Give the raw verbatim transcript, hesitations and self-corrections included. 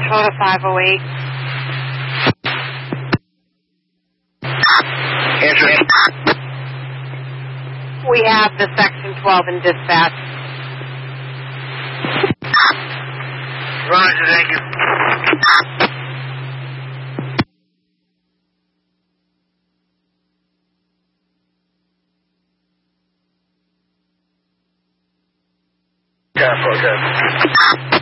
Dakota five oh eight. Answer. We have the Section twelve in dispatch. Roger, thank you. Careful, good.